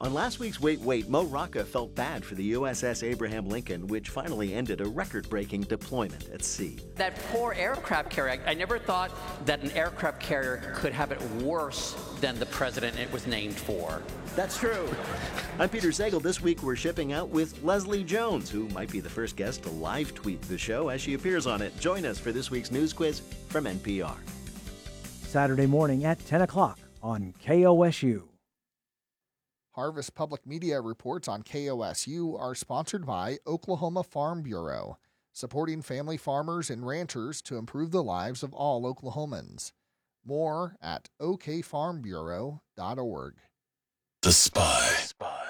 On last week's Wait, Wait, Mo Rocca felt bad for the USS Abraham Lincoln, which finally ended a record-breaking deployment at sea. That poor aircraft carrier, I never thought that an aircraft carrier could have it worse than the president it was named for. That's true. I'm Peter Sagal. This week we're shipping out with Leslie Jones, who might be the first guest to live tweet the show as she appears on it. Join us for this week's news quiz from NPR. Saturday morning at 10 o'clock on KOSU. Harvest Public Media reports on KOSU are sponsored by Oklahoma Farm Bureau, supporting family farmers and ranchers to improve the lives of all Oklahomans. More at okfarmbureau.org. The Spy.